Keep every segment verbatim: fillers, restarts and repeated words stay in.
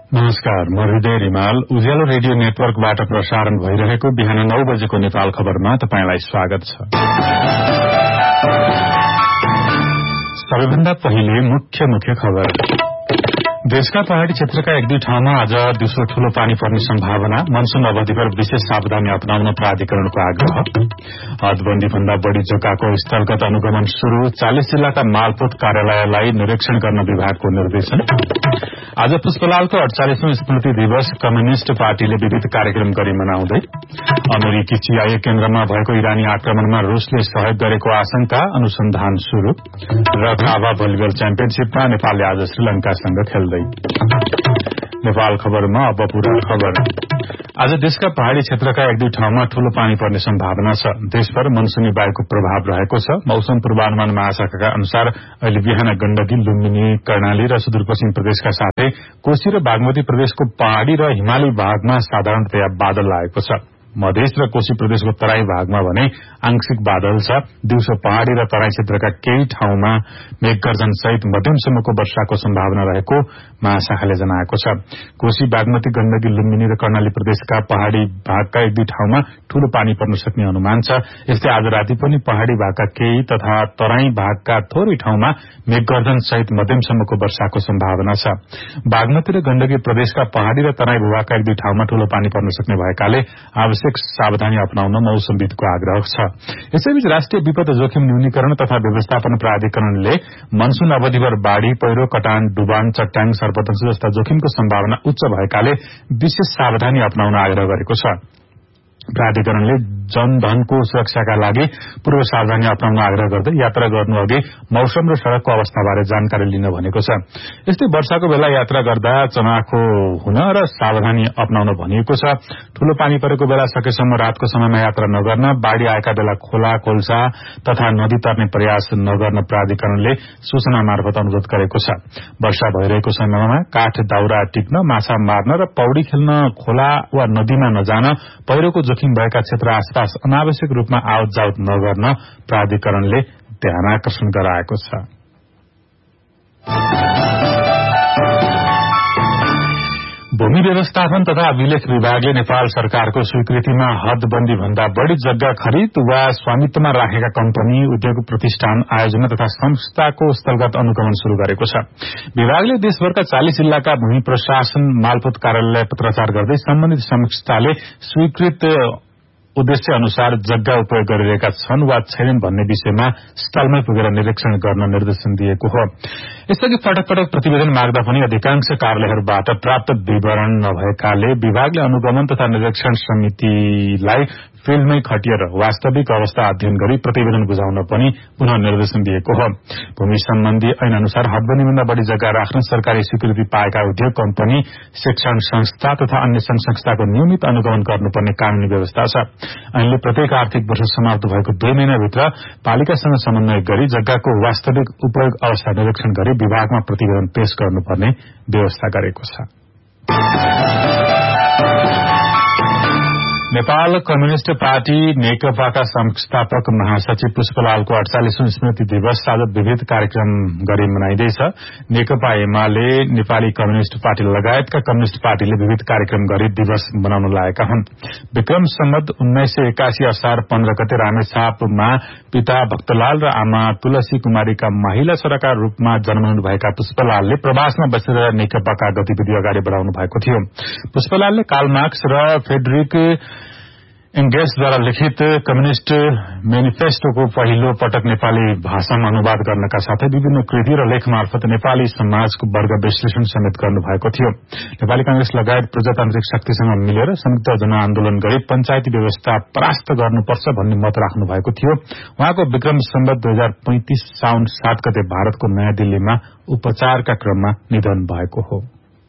नमस्कार, म हृदय रिमाल। उज्यालो रेडियो नेटवर्कबाट प्रसारण भइरहेको बिहान नौ बजेको नेपाल खबरमा तपाईंलाई स्वागत छ। सबैभन्दा पहिले मुख्य मुख्य खबर। देशका पहाड़ी क्षेत्रका एक दुई ठाउँमा आज दिउँसो ठूलो पानी पर्ने सम्भावना, मनसून अवधिभर विशेष सावधानी अपनाउन प्राधिकरणको आग्रह। हदबन्दी भन्दा बढ़ी जग्गाको स्थलगत अनुगमन शुरू, चालीस जिल्लाका मालपोत कार्यालयलाई निरीक्षण गर्न विभागको निर्देशन। आज पुष्पलालको अड़चालीसौं स्मृति दिवस, कम्युनिष्ट पार्टीले विविध कार्यक्रम गरी मनाउँदै। अमेरिकी चिया केन्द्रमा भएको इरानी आक्रमणमा रूसले सहयोग गरेको आशंका, अनुसन्धान शुरू। र खावा भलिबल च्याम्पियनशीपमा नेपालले आज श्रीलंकासँग खेल्दै। नेपाल खबरमा अब पूरा खबर। आज देशका पहाड़ी क्षेत्रका एक दुई ठाउँमा ठूलो पानी पर्ने सम्भावना छ। देशभर मनसूनी वायुको प्रभाव रहेको छ। मौसम पूर्वानुमान महाशाखाका अनुसार अहिले बिहान गण्डकी, लुम्बिनी, कर्णाली र सुदूरपश्चिम प्रदेशका साथै कोशी र बागमती प्रदेशको पहाड़ी र हिमाली भागमा साधारणतया बादल लागेको छ। मधेस र कोशी प्रदेशको तराई भागमा भने आंशिक बादल छ। दिउँसो पहाड़ी र तराई क्षेत्रका केही ठाउँमा मेघगर्जन सहित मध्यमसम्मको वर्षाको सम्भावना रहेको महाशाखाले जनाएको छ। कोशी, बागमती, गण्डकी, लुम्बिनी र कर्णाली प्रदेशका पहाड़ी भागका एक दुई ठाउँमा ठूलो पानी पर्न सक्ने अनुमान छ। यस्तै आज राति पनि पहाड़ी भागका केही तथा तराई भागका थोरै ठाउँमा मेघगर्जन सहित मध्यमसम्मको वर्षाको सम्भावना छ। बागमती र गण्डकी प्रदेशका पहाड़ी र तराई भूभागका एक दुई ठाउँमा ठूलो पानी पर्न सक्ने भएकाले आवश्यक सावधानी अपनाउन मौसमविदको आग्रह छ। यसैबीच राष्ट्रिय विपद जोखिम न्यूनीकरण तथा व्यवस्थापन प्राधिकरणले मनसून अवधिभर बाढ़ी, पहिरो, कटान, डुबान, चट्याङ, सर्पदंश जस्ता जोखिमको सम्भावना उच्च भएकाले विशेष सावधानी अपनाउन आग्रह गरेको छ। प्राधिकरणले जनधनको सुरक्षाका लागि पूर्व सावधानी अपनाउन आग्रह गर्दै यात्रा गर्नु अघि मौसम र सड़कको अवस्थाबारे जानकारी लिन भनेको छ। यस्तै वर्षाको बेला यात्रा गर्दा चनाखो हुन र सावधानी अपनाउन भनिएको छ। ठूलो पानी परेको बेला सकेसम्म रातको समयमा यात्रा नगर्न, बाढ़ी आएका बेला खोला, खोल्सा तथा नदी तर्ने प्रयास नगर्न प्राधिकरणले सूचना मार्फत अनुरोध गरेको छ। वर्षा भइरहेको समयमा काठ दाउरा टिप्न, माछा मार्न र पौडी खेल्न खोला वा नदीमा नजान, पहिरोको जोखिम भएका क्षेत्र आसपास अनावश्यक रूपमा आवत जावत नगर्न प्राधिकरणले ध्यानाकर्षण गराएको छ। भूमि व्यवस्थापन तथा अभिलेख विभागले नेपाल सरकारको स्वीकृतिमा हदबन्दी भन्दा बढ़ी जग्गा खरिद वा स्वामित्वमा राखेका कम्पनी, उद्योग प्रतिष्ठान, आयोजना तथा संस्थाको स्थलगत अनुगमन शुरू गरेको छ। विभागले देशभरका चालीस जिल्लाका भूमि प्रशासन मालपोत कार्यालयलाई पत्राचार गर्दै सम्बन्धित संस्थाले स्वीकृत उद्देश्य अनुसार जग्गा उपयोग गरिरहेका छन् वा छैनन् भन्ने विषयमा स्थलमै पुगेर निरीक्षण गर्न निर्देशन दिएको हो। यसअघि पटक पटक प्रतिवेदन माग्दा पनि अधिकांश कार्यालयहरूबाट प्राप्त विवरण नभएकाले विभागले अनुगमन तथा निरीक्षण समितिलाई फिल्डमै खटिएर वास्तविक अवस्था अध्ययन गरी प्रतिवेदन बुझाउन पनि पुनः निर्देशन दिएको हो। भूमि सम्बन्धी ऐन अनुसार हदबन्दीभन्दा बढ़ी जग्गा राख्न सरकारी स्वीकृति पाएका उद्योग, कम्पनी, शिक्षण संस्था तथा अन्य संघ संस्थाको नियमित अनुगमन गर्नुपर्ने कानूनी व्यवस्था छ। ऐनले प्रत्येक आर्थिक वर्ष समाप्त भएको दुई महिनाभित्र पालिकासँग समन्वय गरी जग्गाको वास्तविक उपयोग अवस्था निरीक्षण गरी विभागमा प्रतिवेदन पेश गर्नुपर्ने व्यवस्था गरेको छ। नेपाल कम्युनिष्ट पार्टी नेकपाका संस्थापक महासचिव पुष्पलालको अड़चालीसौं स्मृति दिवस आज विविध कार्यक्रम गरी मनाइँदैछ। नेकपा एमाले, नेपाली कम्युनिष्ट पार्टी लगायतका कम्युनिष्ट पार्टीले विविध कार्यक्रम गरी दिवस मनाउन लागेका हुन्। विक्रम सम्वत उन्नाइस सय एकासी असार पन्ध्र गते रामेछापमा पिता भक्तलाल र आमा तुलसी कुमारीका महिला छोराका रूपमा जन्मनु भएका पुष्पलालले प्रवासमा बसेर नेकपाका गतिविधि अगाडि बढ़ाउनु भएको थियो। पुष्पलालले कार्ल मार्क्स र फ्रेडरिक एंगेल्सद्वारा लिखित कम्युनिष्ट मेनिफेस्टोको पहिलो पटक नेपाली भाषामा अनुवाद गर्नका साथै विभिन्न कृति र लेख मार्फत नेपाली समाजको वर्ग विश्लेषण समेत गर्नुभएको थियो। नेपाली कांग्रेस लगायत प्रजातान्त्रिक शक्तिसँग मिलेर संयुक्त जनआन्दोलन गरी पञ्चायती व्यवस्था परास्त गर्नुपर्छ भन्ने मत राख्नु भएको थियो। उहाँको विक्रम सम्वत दुई हजार पैंतिस साउन सात गते भारतको नयाँ दिल्लीमा उपचारका क्रममा निधन भएको हो।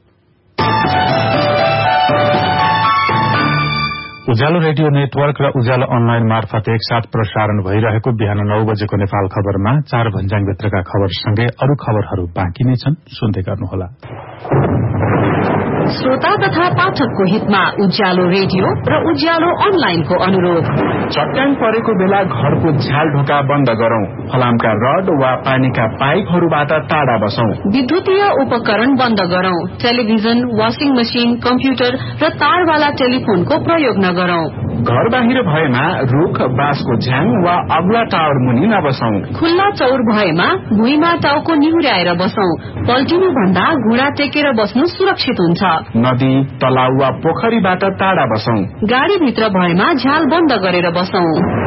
उज्यालो रेडियो नेटवर्क र उज्यालो अनलाइन मार्फत एकसाथ प्रसारण भइरहेको बिहान नौ बजेको नेपाल खबरमा चार भन्ज्याङभित्रका खबरसँगै अरू खबरहरू बाँकी नै छन्, सुन्दै गर्नुहोला। श्रोता तथा पाठकको हितमा उज्यालो रेडियो र उज्यालो अनलाइनको अनुरोध। चट्याङ परेको बेला घरको झ्याल ढोका बन्द गरौं, फलामका रड वा पानीका पाइपहरूबाट टाढा बसौं, विद्युतीय उपकरण बन्द गरौं, टेलिभिजन, वाशिङ मशिन, कम्प्युटर र तारवाला टेलिफोनको प्रयोग नगरौं। घर बाहिर भएमा रुख, बाँसको झ्याङ वा अग्ला टावर मुनि नबसौं। खुल्ला चौर भएमा भुइँमा टाउको निहुर्याएर बसौं। पल्टिनु भन्दा घुँडा टेकेर बस्नु सुरक्षित हुन्छ। नदी, तलाउ वा पोखरीबाट टाढा बसौं। गाडीभित्र भएमा झ्याल बन्द गरेर बसौं।